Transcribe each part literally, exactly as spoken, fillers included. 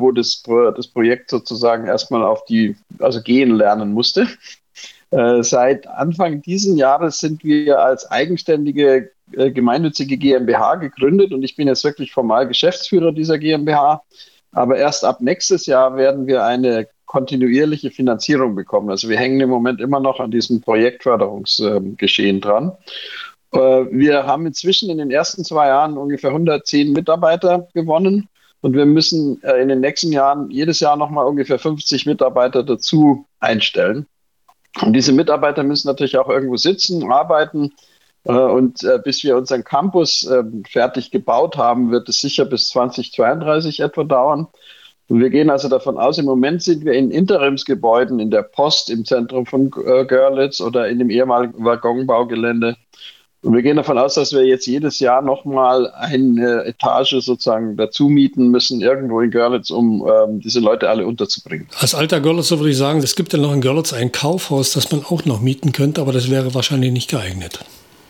wo das, das Projekt sozusagen erstmal auf die, also gehen lernen musste. Äh, seit Anfang dieses Jahres sind wir als eigenständige äh, gemeinnützige GmbH gegründet und ich bin jetzt wirklich formal Geschäftsführer dieser GmbH. Aber erst ab nächstes Jahr werden wir eine kontinuierliche Finanzierung bekommen. Also wir hängen im Moment immer noch an diesem Projektförderungsgeschehen äh, dran. Äh, wir haben inzwischen in den ersten zwei Jahren ungefähr hundertzehn Mitarbeiter gewonnen und wir müssen äh, in den nächsten Jahren jedes Jahr nochmal ungefähr fünfzig Mitarbeiter dazu einstellen. Und diese Mitarbeiter müssen natürlich auch irgendwo sitzen, arbeiten. Äh, und äh, bis wir unseren Campus äh, fertig gebaut haben, wird es sicher bis zweitausendzweiunddreißig etwa dauern. Und wir gehen also davon aus, im Moment sind wir in Interimsgebäuden in der Post im Zentrum von äh, Görlitz oder in dem ehemaligen Waggonbaugelände. Und wir gehen davon aus, dass wir jetzt jedes Jahr nochmal eine Etage sozusagen dazu mieten müssen, irgendwo in Görlitz, um ähm, diese Leute alle unterzubringen. Als alter Görlitzer würde ich sagen, es gibt ja noch in Görlitz ein Kaufhaus, das man auch noch mieten könnte, aber das wäre wahrscheinlich nicht geeignet.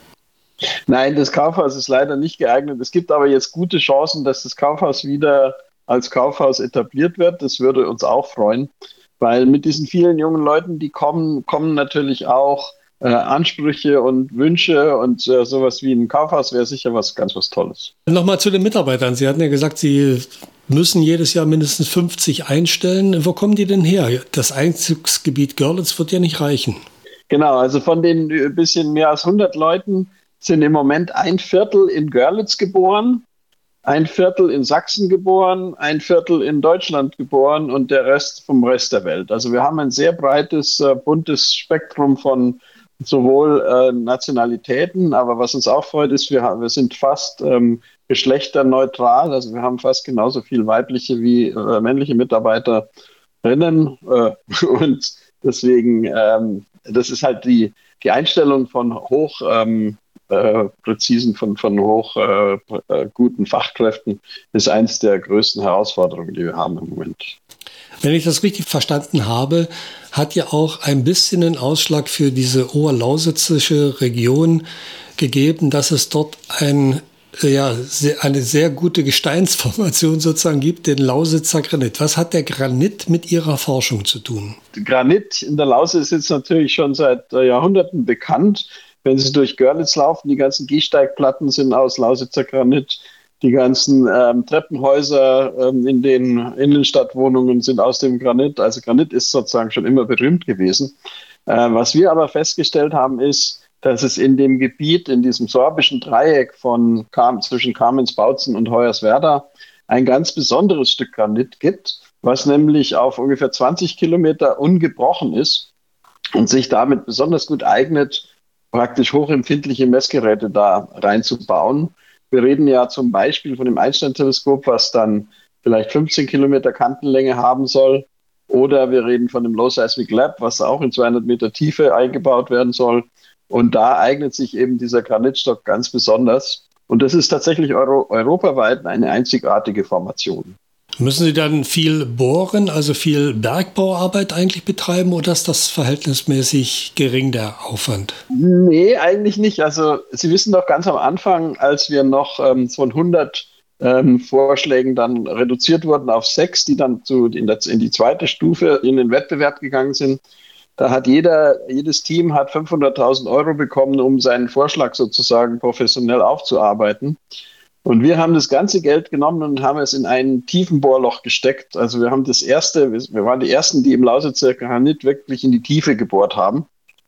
Nein, das Kaufhaus ist leider nicht geeignet. Es gibt aber jetzt gute Chancen, dass das Kaufhaus wieder als Kaufhaus etabliert wird. Das würde uns auch freuen, weil mit diesen vielen jungen Leuten, die kommen, kommen natürlich auch Äh, Ansprüche und Wünsche und äh, sowas wie ein Kaufhaus wäre sicher was ganz was Tolles. Nochmal zu den Mitarbeitern. Sie hatten ja gesagt, Sie müssen jedes Jahr mindestens fünfzig einstellen. Wo kommen die denn her? Das Einzugsgebiet Görlitz wird ja nicht reichen. Genau, also von den ein bisschen mehr als hundert Leuten sind im Moment ein Viertel in Görlitz geboren, ein Viertel in Sachsen geboren, ein Viertel in Deutschland geboren und der Rest vom Rest der Welt. Also wir haben ein sehr breites, äh, buntes Spektrum von sowohl äh, Nationalitäten, aber was uns auch freut, ist, wir, wir sind fast ähm, geschlechterneutral, also wir haben fast genauso viel weibliche wie äh, männliche Mitarbeiterinnen äh, und deswegen, ähm, das ist halt die, die Einstellung von hoch ähm, äh, präzisen, von, von hoch äh, äh, guten Fachkräften ist eins der größten Herausforderungen, die wir haben im Moment. Wenn ich das richtig verstanden habe, hat ja auch ein bisschen einen Ausschlag für diese oberlausitzische Region gegeben, dass es dort ein, ja, sehr, eine sehr gute Gesteinsformation sozusagen gibt, den Lausitzer Granit. Was hat der Granit mit Ihrer Forschung zu tun? Granit in der Lausitz ist jetzt natürlich schon seit äh, Jahrhunderten bekannt. Wenn Sie durch Görlitz laufen, die ganzen Gehsteigplatten sind aus Lausitzer Granit. Die ganzen ähm, Treppenhäuser ähm, in den Innenstadtwohnungen sind aus dem Granit. Also Granit ist sozusagen schon immer berühmt gewesen. Äh, was wir aber festgestellt haben, ist, dass es in dem Gebiet, in diesem sorbischen Dreieck von Kam, zwischen Kamenz-Bautzen und Hoyerswerda ein ganz besonderes Stück Granit gibt, was nämlich auf ungefähr zwanzig Kilometer ungebrochen ist und sich damit besonders gut eignet, praktisch hochempfindliche Messgeräte da reinzubauen. Wir reden ja zum Beispiel von dem Einstein-Teleskop, was dann vielleicht fünfzehn Kilometer Kantenlänge haben soll. Oder wir reden von dem Low Seismic Lab, was auch in zweihundert Meter Tiefe eingebaut werden soll. Und da eignet sich eben dieser Granitstock ganz besonders. Und das ist tatsächlich euro- europaweit eine einzigartige Formation. Müssen Sie dann viel bohren, also viel Bergbauarbeit eigentlich betreiben, oder ist das verhältnismäßig gering, der Aufwand? Nee, eigentlich nicht. Also Sie wissen doch ganz am Anfang, als wir noch ähm, von hundert ähm, Vorschlägen dann reduziert wurden auf sechs, die dann zu, in, der, in die zweite Stufe in den Wettbewerb gegangen sind, da hat jeder, jedes Team hat fünfhunderttausend Euro bekommen, um seinen Vorschlag sozusagen professionell aufzuarbeiten. Und wir haben das ganze Geld genommen und haben es in ein Tiefenbohrloch gesteckt. Also wir haben das erste, wir waren die ersten, die im Lausitzer Granit wirklich in die Tiefe gebohrt haben.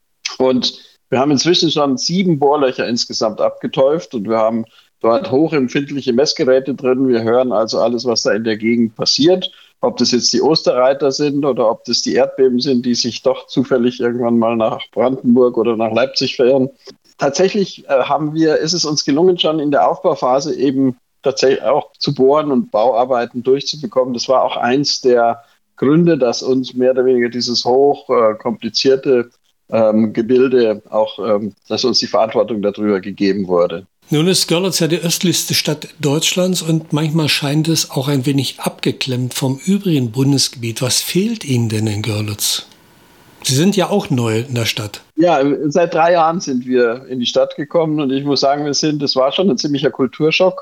Und wir haben inzwischen schon sieben Bohrlöcher insgesamt abgeteuft und wir haben dort hochempfindliche Messgeräte drin. Wir hören also alles, was da in der Gegend passiert. Ob das jetzt die Osterreiter sind oder ob das die Erdbeben sind, die sich doch zufällig irgendwann mal nach Brandenburg oder nach Leipzig verirren. Tatsächlich äh, haben wir, ist es uns gelungen, schon in der Aufbauphase eben tatsächlich auch zu bohren und Bauarbeiten durchzubekommen. Das war auch eins der Gründe, dass uns mehr oder weniger dieses hoch äh, komplizierte ähm, Gebilde auch, ähm, dass uns die Verantwortung darüber gegeben wurde. Nun ist Görlitz ja die östlichste Stadt Deutschlands und manchmal scheint es auch ein wenig abgeklemmt vom übrigen Bundesgebiet. Was fehlt Ihnen denn in Görlitz? Sie sind ja auch neu in der Stadt. Ja, seit drei Jahren sind wir in die Stadt gekommen und ich muss sagen, wir sind, das war schon ein ziemlicher Kulturschock.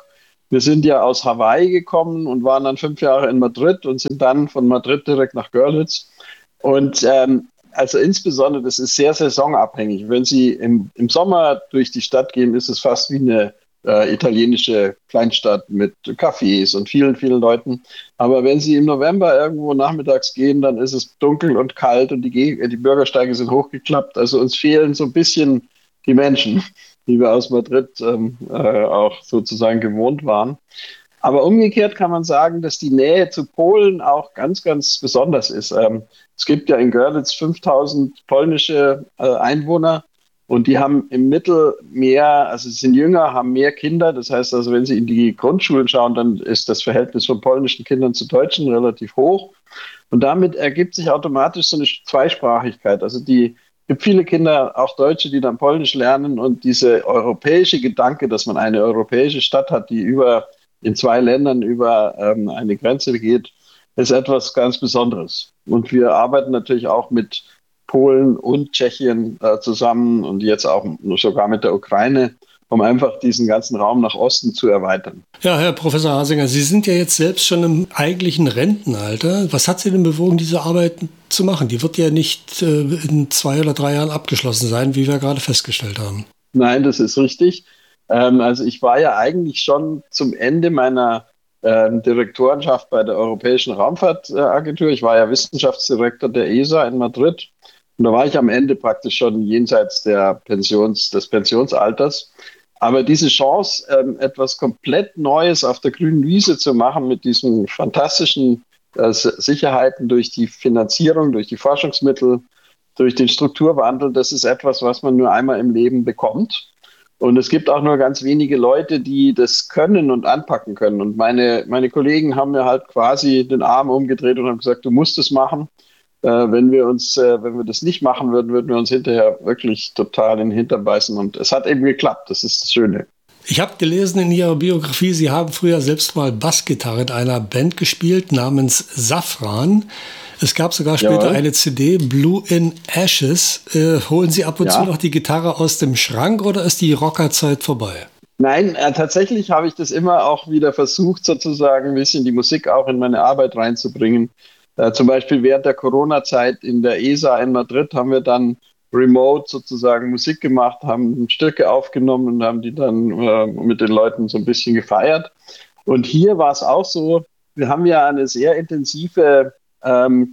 Wir sind ja aus Hawaii gekommen und waren dann fünf Jahre in Madrid und sind dann von Madrid direkt nach Görlitz. Und ähm, also insbesondere, das ist sehr saisonabhängig. Wenn Sie im, im Sommer durch die Stadt gehen, ist es fast wie eine äh, italienische Kleinstadt mit Cafés und vielen, vielen Leuten. Aber wenn Sie im November irgendwo nachmittags gehen, dann ist es dunkel und kalt und die, Ge- die Bürgersteige sind hochgeklappt. Also uns fehlen so ein bisschen die Menschen, die wir aus Madrid ähm, äh, auch sozusagen gewohnt waren. Aber umgekehrt kann man sagen, dass die Nähe zu Polen auch ganz, ganz besonders ist. Ähm, es gibt ja in Görlitz fünftausend polnische äh, Einwohner und die haben im Mittel mehr, also sie sind jünger, haben mehr Kinder. Das heißt also, wenn Sie in die Grundschulen schauen, dann ist das Verhältnis von polnischen Kindern zu Deutschen relativ hoch. Und damit ergibt sich automatisch so eine Zweisprachigkeit. Also die Es gibt viele Kinder, auch Deutsche, die dann Polnisch lernen und diese europäische Gedanke, dass man eine europäische Stadt hat, die über in zwei Ländern über ähm, eine Grenze geht, ist etwas ganz Besonderes. Und wir arbeiten natürlich auch mit Polen und Tschechien äh, zusammen und jetzt auch sogar mit der Ukraine, um einfach diesen ganzen Raum nach Osten zu erweitern. Ja, Herr Professor Hasinger, Sie sind ja jetzt selbst schon im eigentlichen Rentenalter. Was hat Sie denn bewogen, diese Arbeit zu machen? Die wird ja nicht äh, in zwei oder drei Jahren abgeschlossen sein, wie wir gerade festgestellt haben. Nein, das ist richtig. Ähm, also ich war ja eigentlich schon zum Ende meiner ähm, Direktorenschaft bei der Europäischen Raumfahrtagentur. Ich war ja Wissenschaftsdirektor der E S A in Madrid. Und da war ich am Ende praktisch schon jenseits der Pensions, des Pensionsalters. Aber diese Chance, ähm, etwas komplett Neues auf der grünen Wiese zu machen mit diesen fantastischen äh, Sicherheiten durch die Finanzierung, durch die Forschungsmittel, durch den Strukturwandel, das ist etwas, was man nur einmal im Leben bekommt. Und es gibt auch nur ganz wenige Leute, die das können und anpacken können. Und meine, meine Kollegen haben mir halt quasi den Arm umgedreht und haben gesagt, du musst es machen. Äh, wenn wir uns, äh, wenn wir das nicht machen würden, würden wir uns hinterher wirklich total in den Hintern beißen. Und es hat eben geklappt. Das ist das Schöne. Ich habe gelesen in Ihrer Biografie, Sie haben früher selbst mal Bassgitarre in einer Band gespielt namens Safran. Es gab sogar später Jawohl. eine C D, Blue in Ashes. Äh, holen Sie ab und ja. zu noch die Gitarre aus dem Schrank oder ist die Rockerzeit vorbei? Nein, äh, tatsächlich habe ich das immer auch wieder versucht, sozusagen ein bisschen die Musik auch in meine Arbeit reinzubringen. Äh, zum Beispiel während der Corona-Zeit in der E S A in Madrid haben wir dann remote sozusagen Musik gemacht, haben Stücke aufgenommen und haben die dann äh, mit den Leuten so ein bisschen gefeiert. Und hier war es auch so, wir haben ja eine sehr intensive ähm,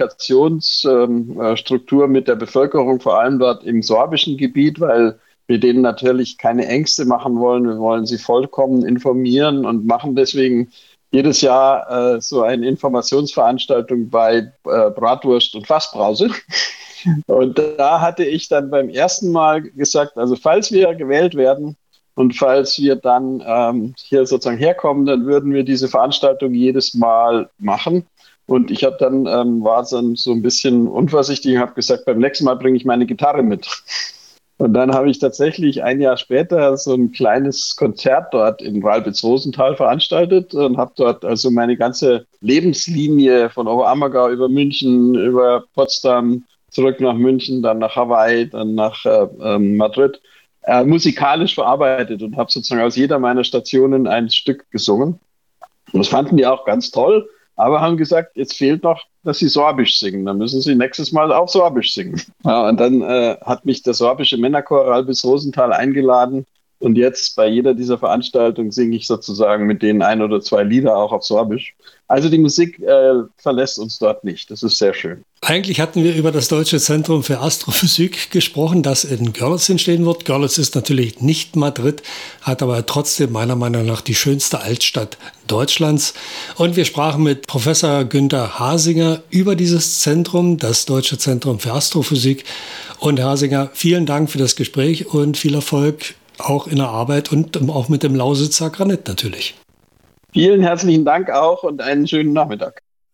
Kommunikationsstruktur ähm, mit der Bevölkerung, vor allem dort im sorbischen Gebiet, weil wir denen natürlich keine Ängste machen wollen. Wir wollen sie vollkommen informieren und machen deswegen jedes Jahr äh, so eine Informationsveranstaltung bei äh, Bratwurst und Fassbrause. Und da hatte ich dann beim ersten Mal gesagt, also falls wir gewählt werden und falls wir dann ähm, hier sozusagen herkommen, dann würden wir diese Veranstaltung jedes Mal machen. Und ich habe dann, ähm, war dann so ein bisschen unvorsichtig und habe gesagt, beim nächsten Mal bringe ich meine Gitarre mit. Und dann habe ich tatsächlich ein Jahr später so ein kleines Konzert dort in Ralbitz-Rosenthal veranstaltet und habe dort also meine ganze Lebenslinie von Oberammergau über München, über Potsdam, zurück nach München, dann nach Hawaii, dann nach äh, ähm, Madrid, äh, musikalisch verarbeitet und habe sozusagen aus jeder meiner Stationen ein Stück gesungen. Und das fanden die auch ganz toll, aber haben gesagt, jetzt fehlt noch, dass sie Sorbisch singen. Dann müssen sie nächstes Mal auch Sorbisch singen. Ja, und dann äh, hat mich der sorbische Männerchor Ralbitz-Rosenthal eingeladen. Und jetzt bei jeder dieser Veranstaltungen singe ich sozusagen mit denen ein oder zwei Lieder auch auf Sorbisch. Also die Musik äh, verlässt uns dort nicht. Das ist sehr schön. Eigentlich hatten wir über das Deutsche Zentrum für Astrophysik gesprochen, das in Görlitz entstehen wird. Görlitz ist natürlich nicht Madrid, hat aber trotzdem meiner Meinung nach die schönste Altstadt Deutschlands. Und wir sprachen mit Professor Günther Hasinger über dieses Zentrum, das Deutsche Zentrum für Astrophysik. Und Herr Hasinger, vielen Dank für das Gespräch und viel Erfolg auch in der Arbeit und auch mit dem Lausitzer Granit natürlich. Vielen herzlichen Dank auch und einen schönen Nachmittag.